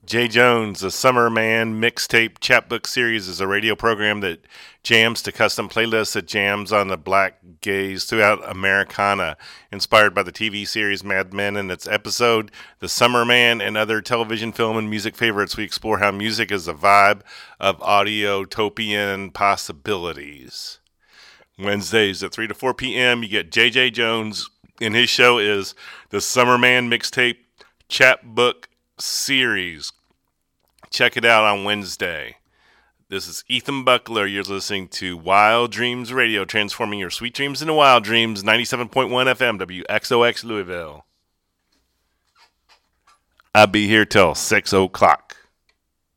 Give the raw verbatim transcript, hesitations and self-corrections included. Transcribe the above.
Jay Jones, the Summer Man Mixtape Chapbook Series, is a radio program that jams to custom playlists that jams on the black gaze throughout Americana, inspired by the T V series Mad Men and its episode, The Summer Man, and other television, film, and music favorites. We explore how music is a vibe of audio-topian possibilities. Wednesdays at three to four p.m., you get J J Jones, and his show is the Summer Man Mixtape Chapbook Series. Check it out on Wednesday. This is Ethan Buckler. You're listening to Wild Dreams Radio, transforming your sweet dreams into wild dreams. ninety-seven point one F M, W X O X Louisville. I'll be here till six o'clock.